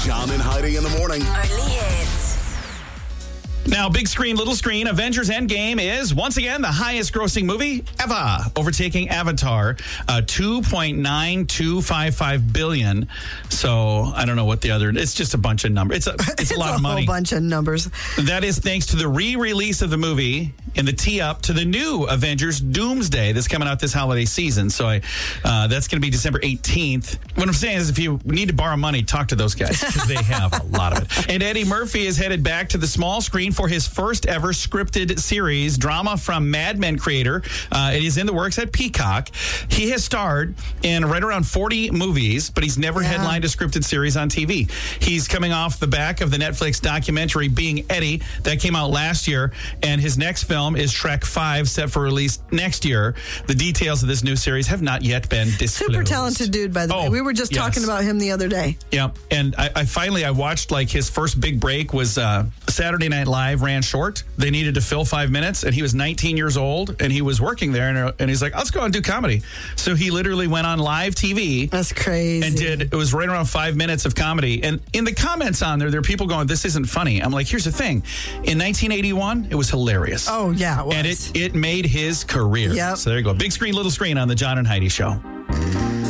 John and Heidi in the morning. Only hits. Now, big screen, little screen, Avengers Endgame is once again the highest grossing movie ever, overtaking Avatar, $2.9255 billion. So I don't know what the other, it's just a bunch of numbers. It's a lot of money. A whole bunch of numbers. That is thanks to the re-release of the movie and the tee-up to the new Avengers Doomsday that's coming out this holiday season. So that's going to be December 18th. What I'm saying is if you need to borrow money, talk to those guys because they have a lot of it. And Eddie Murphy is headed back to the small screen for his first ever scripted series, drama from Mad Men creator. It is in the works at Peacock. He has starred in right around 40 movies, but he's never headlined a scripted series on TV. He's coming off the back of the Netflix documentary Being Eddie that came out last year, and his next film is Shrek 5, set for release next year. The details of this new series have not yet been disclosed. Super talented dude, by the way. We were just talking about him the other day. Yeah, and I finally watched like his first big break was Saturday Night Live ran short. They needed to fill 5 minutes, and he was 19 years old, and he was working there, and he's like, let's go and do comedy. So he literally went on live TV. That's crazy. And it was right around 5 minutes of comedy. And in the comments on there are people going, this isn't funny. I'm like, here's the thing. In 1981, it was hilarious. Oh, yeah, it was. And it made his career. Yep. So there you go. Big screen, little screen on the John and Heidi Show.